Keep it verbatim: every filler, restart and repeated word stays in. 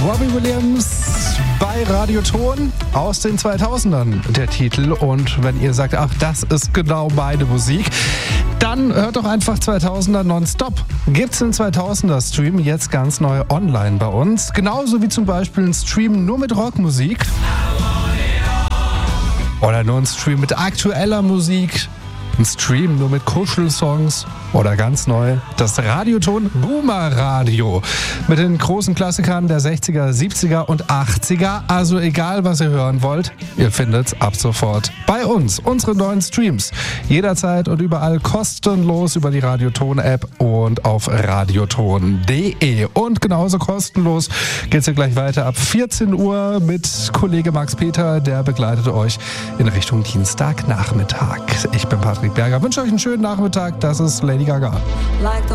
Robbie Williams bei Radioton aus den zweitausendern, der Titel. Und wenn ihr sagt, ach, das ist genau meine Musik, dann hört doch einfach zweitausender nonstop. Gibt's den zweitausender Stream jetzt ganz neu online bei uns. Genauso wie zum Beispiel ein Stream nur mit Rockmusik. Oder nur ein Stream mit aktueller Musik. Ein Stream nur mit Kuschelsongs. Oder ganz neu das Radioton Boomer Radio mit den großen Klassikern der sechziger, siebziger und achtziger. Also egal, was ihr hören wollt, ihr findet's ab sofort bei uns. Unsere neuen Streams jederzeit und überall kostenlos über die Radioton-App und auf radioton punkt de. Und genauso kostenlos geht's hier gleich weiter ab vierzehn Uhr mit Kollege Max Peter, der begleitet euch in Richtung Dienstagnachmittag. Ich bin Patrick Berger, wünsche euch einen schönen Nachmittag. Das ist Lady Gaga. Like